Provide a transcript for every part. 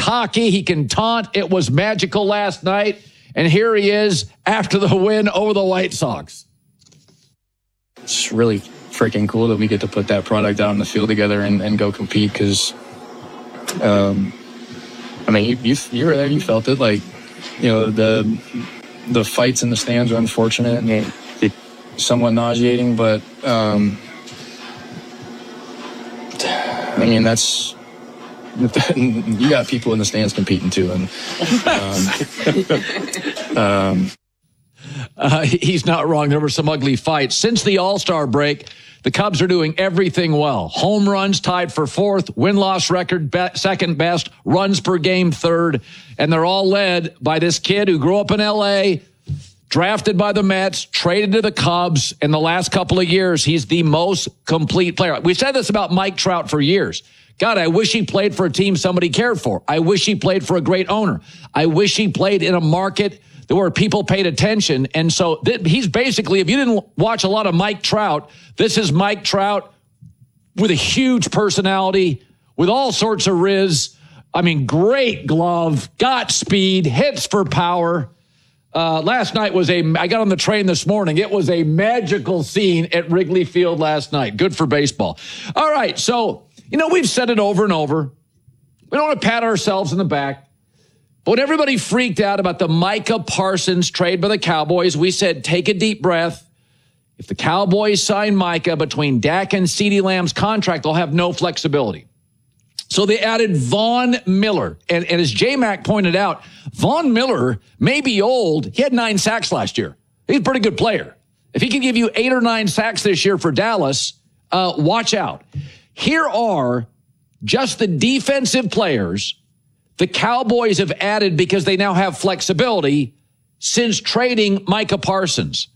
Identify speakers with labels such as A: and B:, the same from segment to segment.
A: cocky. He can taunt. It was magical last night. And here he is after the win over the White Sox.
B: It's really freaking cool that we get to put that product out in the field together and go compete because, I mean, you were there, you felt it. Like, you know, the fights in the stands are unfortunate and somewhat nauseating, but, I mean, that's... you got people in the stands competing too, and
A: he's not wrong. There were some ugly fights. Since the All-Star break, the Cubs are doing everything well. Home runs tied for fourth, win-loss record second best, runs per game third, and they're all led by this kid who grew up in L.A., drafted by the Mets, traded to the Cubs. In the last couple of years, he's the most complete player. We said this about Mike Trout for years. God, I wish he played for a team somebody cared for. I wish he played for a great owner. I wish he played in a market where people paid attention. And so he's basically, if you didn't watch a lot of Mike Trout, this is Mike Trout with a huge personality, with all sorts of riz. I mean, great glove, got speed, hits for power. Last night I got on the train this morning. It was a magical scene at Wrigley Field last night. Good for baseball. All right, so... You know, we've said it over and over. We don't want to pat ourselves in the back. But when everybody freaked out about the Micah Parsons trade by the Cowboys, we said, take a deep breath. If the Cowboys sign Micah between Dak and CeeDee Lamb's contract, they'll have no flexibility. So they added Von Miller. And as J-Mac pointed out, Von Miller may be old. He had 9 sacks last year. He's a pretty good player. If he can give you 8 or 9 sacks this year for Dallas, watch out. Here are just the defensive players the Cowboys have added because they now have flexibility since trading Micah Parsons.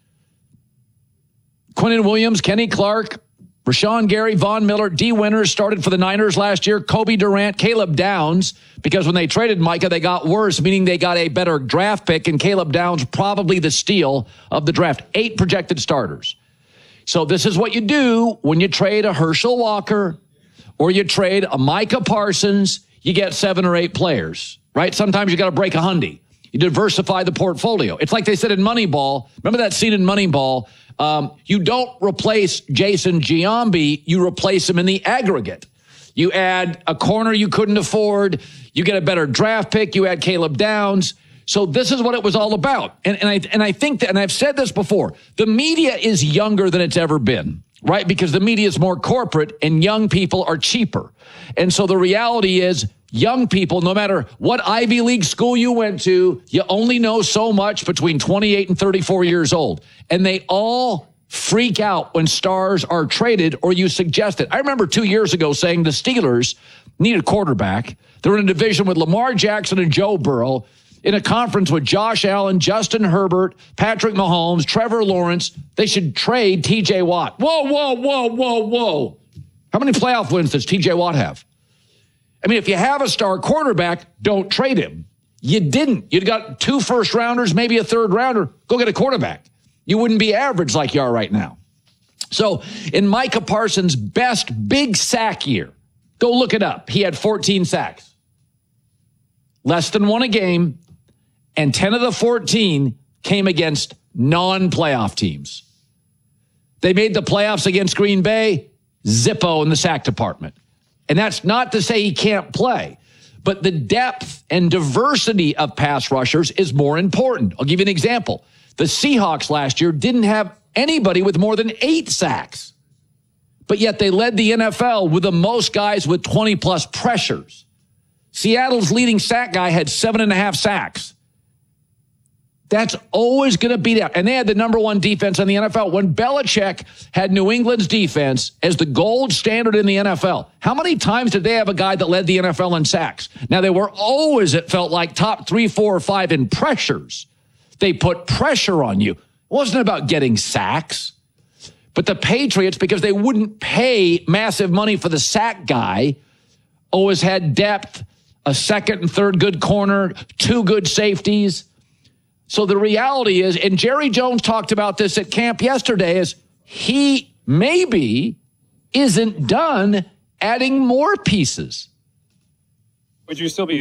A: Quinnen Williams, Kenny Clark, Rashawn Gary, Von Miller, D. Winters started for the Niners last year, Kobe Durant, Caleb Downs, because when they traded Micah, they got worse, meaning they got a better draft pick, and Caleb Downs probably the steal of the draft. 8 projected starters. So this is what you do when you trade a Herschel Walker or you trade a Micah Parsons. You get 7 or 8 players, right? Sometimes you got to break a hundy. You diversify the portfolio. It's like they said in Moneyball. Remember that scene in Moneyball? You don't replace Jason Giambi. You replace him in the aggregate. You add a corner you couldn't afford. You get a better draft pick. You add Caleb Downs. So this is what it was all about. And I think that, and I've said this before, the media is younger than it's ever been, right? Because the media is more corporate and young people are cheaper. And so the reality is young people, no matter what Ivy League school you went to, you only know so much between 28 and 34 years old. And they all freak out when stars are traded or you suggest it. I remember 2 years ago saying the Steelers need a quarterback. They're in a division with Lamar Jackson and Joe Burrow, in a conference with Josh Allen, Justin Herbert, Patrick Mahomes, Trevor Lawrence. They should trade T.J. Watt. Whoa. How many playoff wins does T.J. Watt have? I mean, if you have a star quarterback, don't trade him. You didn't. You'd got 2 first-rounders, maybe a third-rounder. Go get a quarterback. You wouldn't be average like you are right now. So in Micah Parsons' best big sack year, go look it up. He had 14 sacks. Less than 1 a game. And 10 of the 14 came against non-playoff teams. They made the playoffs against Green Bay, Zippo in the sack department. And that's not to say he can't play, but the depth and diversity of pass rushers is more important. I'll give you an example. The Seahawks last year didn't have anybody with more than 8 sacks, but yet they led the NFL with the most guys with 20-plus pressures. Seattle's leading sack guy had 7.5 sacks. That's always going to beat out. And they had the number 1 defense in the NFL. When Belichick had New England's defense as the gold standard in the NFL, how many times did they have a guy that led the NFL in sacks? Now, they were always, it felt like, top 3, 4, or 5 in pressures. They put pressure on you. It wasn't about getting sacks. But the Patriots, because they wouldn't pay massive money for the sack guy, always had depth, a second and third good corner, 2 good safeties. So the reality is, and Jerry Jones talked about this at camp yesterday, is he maybe isn't done adding more pieces.
C: Would you still be